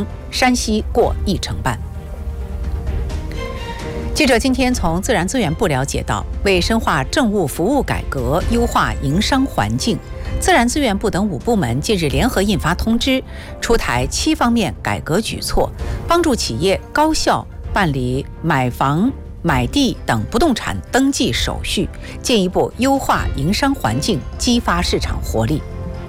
成，山西过1成半。记者今天从自然资源部了解到，为深化政务服务改革、优化营商环境，自然资源部等5部门近日联合印发通知，出台7方面改革举措，帮助企业高效办理买房、买地等不动产登记手续，进一步优化营商环境，激发市场活力。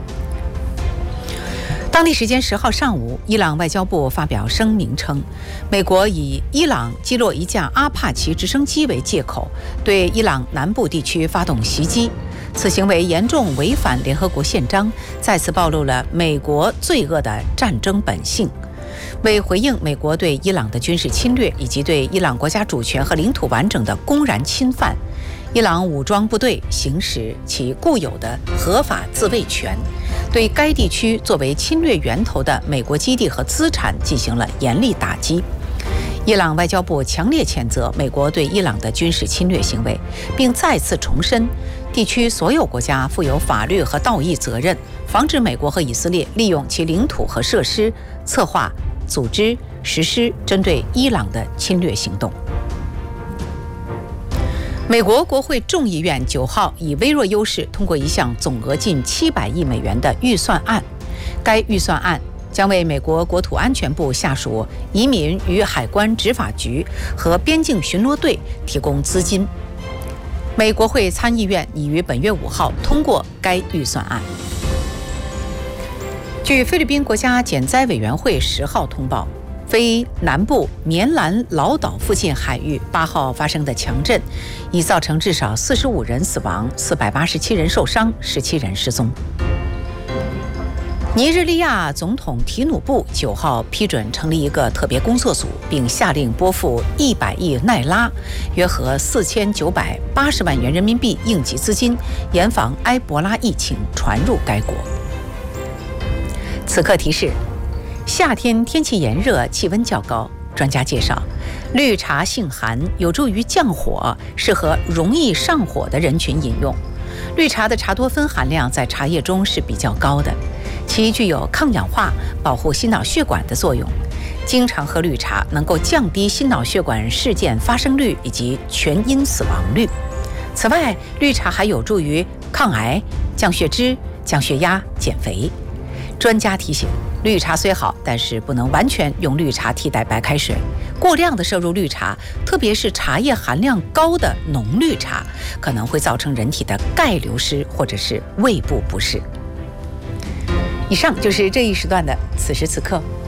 当地时间10号上午，伊朗外交部发表声明称，美国以伊朗击落一架阿帕奇直升机为借口，对伊朗南部地区发动袭击，此行为严重违反联合国宪章，再次暴露了美国罪恶的战争本性。为回应美国对伊朗的军事侵略以及对伊朗国家主权和领土完整的公然侵犯，伊朗武装部队行使其固有的合法自卫权，对该地区作为侵略源头的美国基地和资产进行了严厉打击。伊朗外交部强烈谴责美国对伊朗的军事侵略行为，并再次重申，地区所有国家负有法律和道义责任，防止美国和以色列利用其领土和设施策划、组织、实施针对伊朗的侵略行动。美国国会众议院9号以微弱优势通过一项总额近700亿美元的预算案，该预算案将为美国国土安全部下属移民与海关执法局和边境巡逻队提供资金。美国会参议院已于本月5号通过该预算案。据菲律宾国家减灾委员会10号通报，菲南部棉兰老岛附近海域8号发生的强震，已造成至少45人死亡，487人受伤，17人失踪。尼日利亚总统提努布9号批准成立一个特别工作组，并下令拨付100亿奈拉，约合4980万元人民币应急资金，严防埃博拉疫情传入该国。此刻提示：夏天天气炎热，气温较高。专家介绍，绿茶性寒，有助于降火，适合容易上火的人群饮用。绿茶的茶多酚含量在茶叶中是比较高的，其具有抗氧化、保护心脑血管的作用。经常喝绿茶能够降低心脑血管事件发生率以及全因死亡率。此外，绿茶还有助于抗癌、降血脂、降血压、减肥。专家提醒，绿茶虽好，但是不能完全用绿茶替代白开水。过量的摄入绿茶，特别是茶叶含量高的浓绿茶，可能会造成人体的钙流失或者是胃部不适。以上就是这一时段的此时此刻。